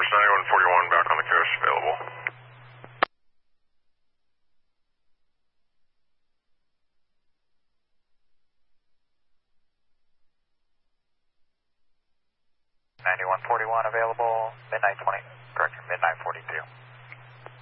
First 9141 back on the coast, available. Available, midnight 20, correction, midnight 42.